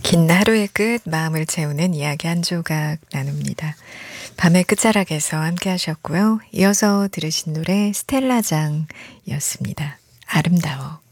긴 하루의 끝, 마음을 채우는 이야기 한 조각 나눕니다. 밤의 끝자락에서 함께 하셨고요. 이어서 들으신 노래 스텔라장이었습니다. 아름다워.